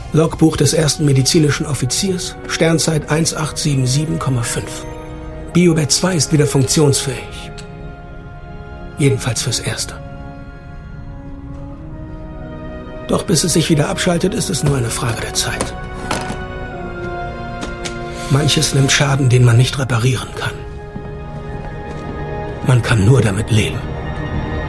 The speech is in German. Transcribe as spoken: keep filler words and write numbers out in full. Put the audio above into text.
Logbuch des ersten medizinischen Offiziers, Sternzeit eins acht sieben sieben Komma fünf. Biobed zwei ist wieder funktionsfähig. Jedenfalls fürs Erste. Doch bis es sich wieder abschaltet, ist es nur eine Frage der Zeit. Manches nimmt Schaden, den man nicht reparieren kann. Man kann nur damit leben.